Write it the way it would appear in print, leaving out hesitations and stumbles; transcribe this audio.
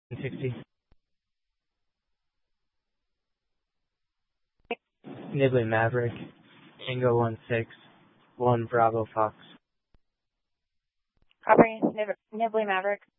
60. Nibbly Maverick. Tango 16. 1 Bravo Fox. Copy. Nibbly Maverick.